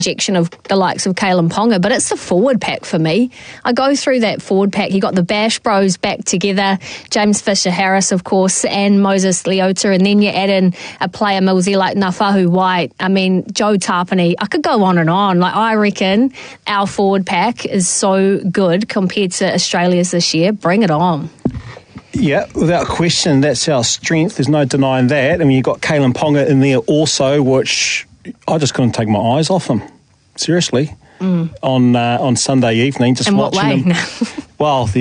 injection of the likes of Kalen Ponga, but it's the forward pack for me. I go through that forward pack. You got the Bash Bros back together, James Fisher-Harris, of course, and Moses Leota, and then you add in a player Millsy like Nafahu White. I mean, Joe Tapani. I could go on and on. Like, I reckon our forward pack is so good compared to Australia's this year. Bring it on. Yeah, without question, that's our strength. There's no denying that. I mean, you've got Kalen Ponga in there also, which I just couldn't take my eyes off him. Seriously. On Sunday evening, just in watching what way? him. Well,